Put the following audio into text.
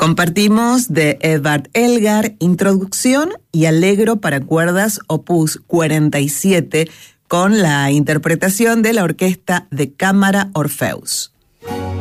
Compartimos de Edvard Elgar, Introducción y Allegro para cuerdas, opus 47, con la interpretación de la Orquesta de Cámara Orfeus.